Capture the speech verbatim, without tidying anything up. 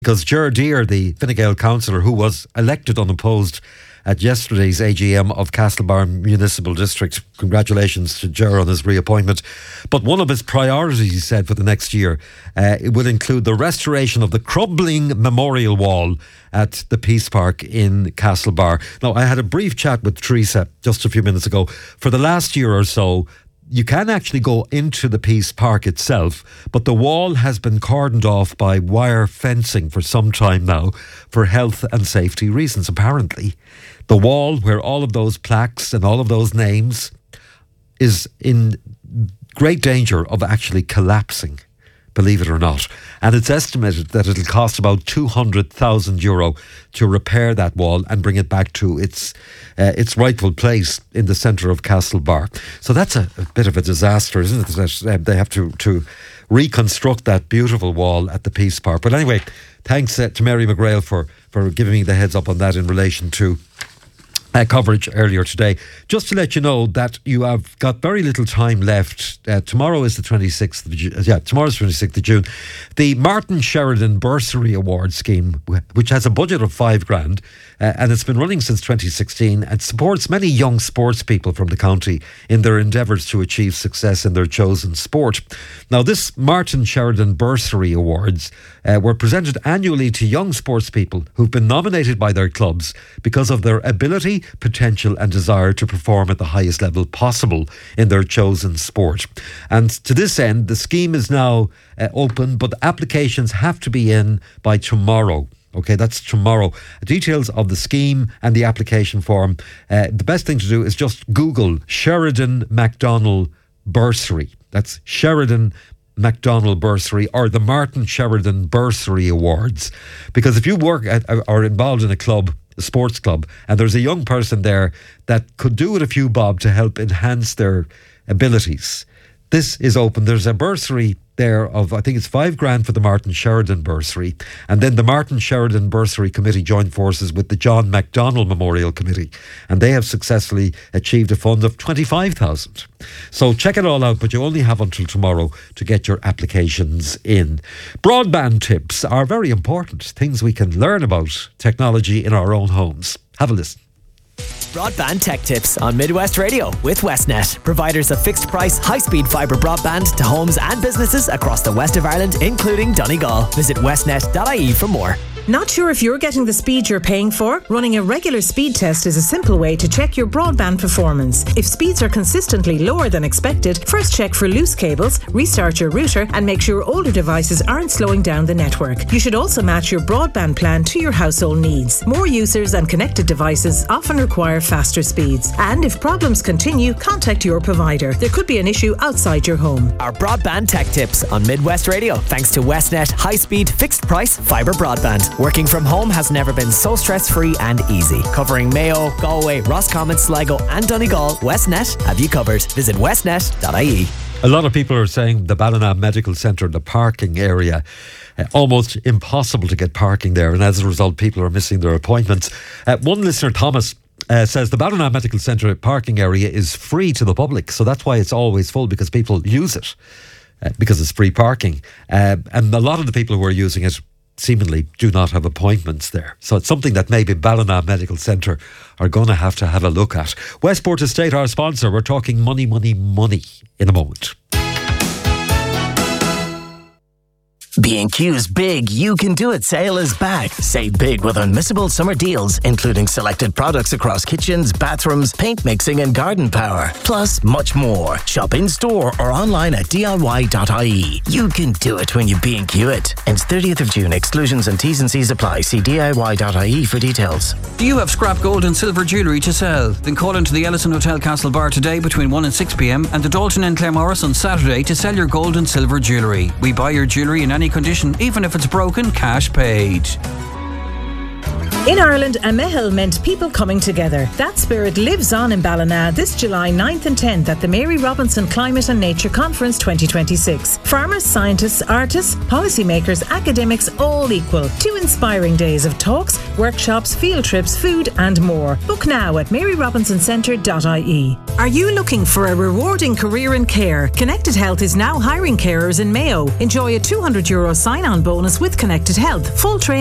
Because Ger Deere, the Fine Gael councillor who was elected unopposed at yesterday's A G M of Castlebar Municipal District, congratulations to Ger on his reappointment. But one of his priorities, he said, for the next year, uh, it will include the restoration of the crumbling memorial wall at the Peace Park in Castlebar. Now, I had a brief chat with Teresa just a few minutes ago. For the last year or so, you can actually go into the Peace Park itself, but the wall has been cordoned off by wire fencing for some time now for health and safety reasons, apparently. The wall where all of those plaques and all of those names is in great danger of actually collapsing, believe it or not. And it's estimated that it'll cost about two hundred thousand euro to repair that wall and bring it back to its uh, its rightful place in the centre of Castlebar. So that's a, a bit of a disaster, isn't it? That uh, they have to, to reconstruct that beautiful wall at the Peace Park. But anyway, thanks uh, to Mary McGrail for, for giving me the heads up on that in relation to Uh, coverage earlier today. Just to let you know that you have got very little time left. Uh, tomorrow is the twenty-sixth of June. Yeah, tomorrow's twenty-sixth of June. The Martin Sheridan Bursary Award Scheme, which has a budget of five grand, uh, and it's been running since twenty sixteen, and supports many young sports people from the county in their endeavours to achieve success in their chosen sport. Now, this Martin Sheridan Bursary Awards uh, were presented annually to young sports people who've been nominated by their clubs because of their ability, potential and desire to perform at the highest level possible in their chosen sport. And to this end, the scheme is now uh, open, but applications have to be in by tomorrow. Okay, that's tomorrow. Details of the scheme and the application form. Uh, the best thing to do is just Google Sheridan MacDonald Bursary. That's Sheridan MacDonald Bursary or the Martin Sheridan Bursary Awards. Because if you work at, or involved in a club, a sports club, and there's a young person there that could do with a few bob to help enhance their abilities, this is open. There's a bursary there of, I think it's five grand for the Martin Sheridan Bursary, and then the Martin Sheridan Bursary Committee joined forces with the John MacDonald Memorial Committee, and they have successfully achieved a fund of twenty-five thousand. So check it all out, but you only have until tomorrow to get your applications in. Broadband tips are very important, things we can learn about technology in our own homes. Have a listen. Broadband Tech Tips on Midwest Radio with Westnet, providers of fixed price, high-speed fibre broadband to homes and businesses across the west of Ireland, including Donegal. Visit westnet dot I E for more. Not sure if you're getting the speed you're paying for? Running a regular speed test is a simple way to check your broadband performance. If speeds are consistently lower than expected, first check for loose cables, restart your router and make sure older devices aren't slowing down the network. You should also match your broadband plan to your household needs. More users and connected devices often require faster speeds. And if problems continue, contact your provider. There could be an issue outside your home. Our Broadband Tech Tips on Midwest Radio, thanks to Westnet high-speed fixed price fibre broadband. Working from home has never been so stress-free and easy. Covering Mayo, Galway, Roscommon, Sligo and Donegal, Westnet have you covered. Visit westnet dot I E. A lot of people are saying the Ballina Medical Centre, the parking area, uh, almost impossible to get parking there, and as a result people are missing their appointments. Uh, one listener, Thomas, Uh, says the Ballina Medical Centre parking area is free to the public, so that's why it's always full, because people use it uh, because it's free parking, uh, and a lot of the people who are using it seemingly do not have appointments there. So it's something that maybe Ballina Medical Centre are going to have to have a look at. Westport Estate, our sponsor, we're talking money, money, money in a moment. B and Q's Big You Can Do It sale is back. Save big with unmissable summer deals, including selected products across kitchens, bathrooms, paint mixing and garden power. Plus, much more. Shop in-store or online at D I Y dot I E. You can do it when you B and Q it. Ends thirtieth of June. Exclusions and T's and C's apply. See D I Y dot I E for details. Do you have scrap gold and silver jewellery to sell? Then call into the Ellison Hotel Castlebar today between one and six p.m. and the Dalton and Claremorris on Saturday to sell your gold and silver jewellery. We buy your jewellery in any condition, even if it's broken, cash paid. In Ireland, a mehel meant people coming together. That spirit lives on in Ballina this July ninth and tenth at the Mary Robinson Climate and Nature Conference twenty twenty-six. Farmers, scientists, artists, policymakers, academics, all equal. Two inspiring days of talks, workshops, field trips, food and more. Book now at mary robinson centre dot I E. Are you looking for a rewarding career in care? Connected Health is now hiring carers in Mayo. Enjoy a two hundred euro sign-on bonus with Connected Health. Full training